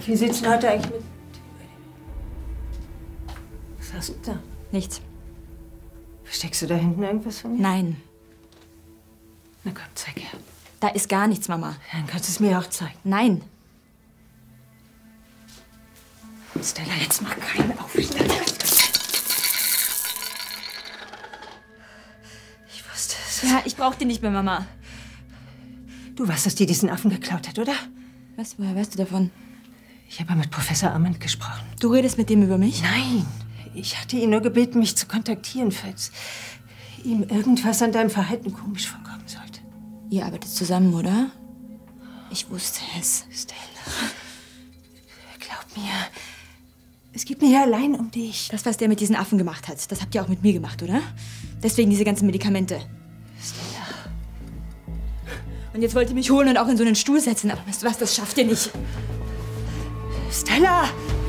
Wie sieht's denn heute eigentlich mit... Was hast du da? Nichts. Versteckst du da hinten irgendwas von mir? Nein. Na komm, zeig her. Da ist gar nichts, Mama. Dann kannst du es mir auch zeigen. Nein. Stella, jetzt mach keinen Aufstand. Ich wusste es. Ja, ich brauch die nicht mehr, Mama. Du warst es, die diesen Affen geklaut hat, oder? Was? Woher weißt du davon? Ich habe mit Professor Armand gesprochen. Du redest mit dem über mich? Nein. Ich hatte ihn nur gebeten, mich zu kontaktieren, falls ihm irgendwas an deinem Verhalten komisch vorkommen sollte. Ihr arbeitet zusammen, oder? Ich wusste es. Stella, glaub mir, es geht mir hier allein um dich. Das, was der mit diesen Affen gemacht hat, das habt ihr auch mit mir gemacht, oder? Deswegen diese ganzen Medikamente. Stella. Und jetzt wollt ihr mich holen und auch in so einen Stuhl setzen, aber weißt du was, das schafft ihr nicht. Stella!